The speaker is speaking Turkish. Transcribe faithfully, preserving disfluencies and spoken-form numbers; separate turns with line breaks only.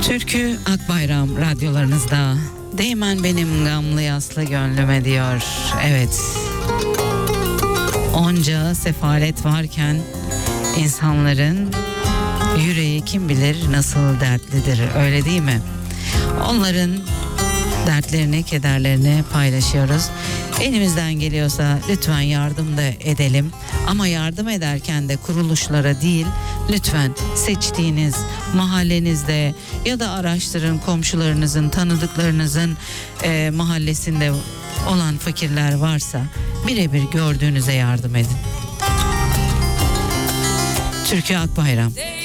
Türkü Akbayram radyolarınızda. Değmen benim gamlı yaslı gönlüme diyor. Evet. Onca sefalet varken insanların yüreği kim bilir nasıl dertlidir, öyle değil mi? Onların dertlerini, kederlerini paylaşıyoruz. Elimizden geliyorsa lütfen yardım da edelim. Ama yardım ederken de kuruluşlara değil, lütfen seçtiğiniz mahallenizde ya da araştırın, komşularınızın, tanıdıklarınızın e, mahallesinde olan fakirler varsa birebir gördüğünüze yardım edin. Türkü Akbayram.